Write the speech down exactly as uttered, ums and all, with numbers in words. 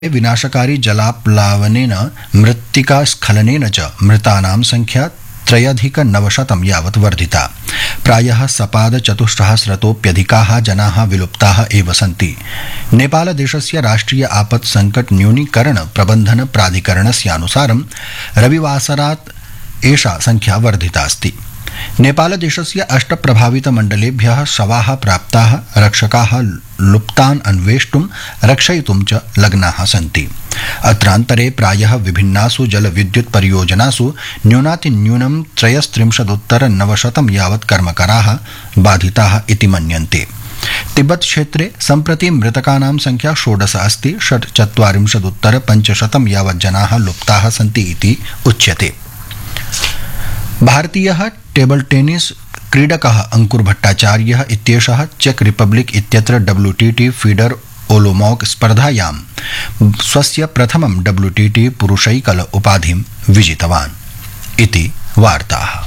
विनाशकारी जलाप्लावनेन मृत्तिकास्खलनेन च मृतानां संख्या त्रयधिकनवशतं यावत् वर्धिता। प्रायः सपादचतुस्सहस्रतोऽप्यधिकाः जनाः विलुप्ताः एव सन्ति। नेपालदेशस्य राष्ट्रिय आपत् संकट न्यूनीकरण प्रबन्धन प्राधिकरणस्यानुसारं रविवासरात् एषा संख्या वर्धिता अस्ति। नेपालदेशस्य अष्ट प्रभावित मण्डलेभ्यः शवाः प्राप्ताः। रक्षकाः लुप्तान् अन्वेष्टुं रक्षयितुं च लग्नाः सन्ति। अत्रान्तरे प्रायः विभिन्नासु जलविद्युत् परियोजनासु न्यूनातिन्यूनं त्रयस्त्रिंशदुत्तर नवशतं यावत् कर्मकराः बाधिताः इति मन्यन्ते। तिब्बत क्षेत्रे सम्प्रति मृतकानां संख्या षोडश अस्ति। षट्चत्वारिंशदुत्तर पञ्चशतं यावत् जनाः लुप्ताः सन्ति इति उच्यते। भारतीयः टेबल टेनिस क्रीडकः अंकुर भट्टाचार्यः इत्येषः चेक रिपब्लिक इत्यत्र डब्ल्यूटीटी फीडर ओलोमॉक स्पर्धायां स्वस्य प्रथमं डब्ल्यूटीटी पुरुषैकल उपाधिं विजितवान् इति वार्ताः।